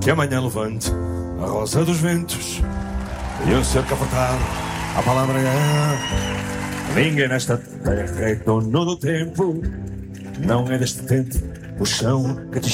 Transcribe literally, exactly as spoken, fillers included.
que amanhã levante a rosa dos ventos e um ser confortável. A palavra é: ninguém nesta terra é dono do tempo. Não é deste tempo o chão que te